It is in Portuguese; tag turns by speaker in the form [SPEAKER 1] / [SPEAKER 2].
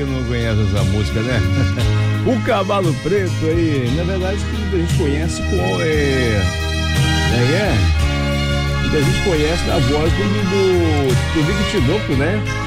[SPEAKER 1] que não conhece essa música, né? O Cavalo Preto aí, na verdade, que muita gente conhece com muita gente conhece na voz do Vic Tinoco, né?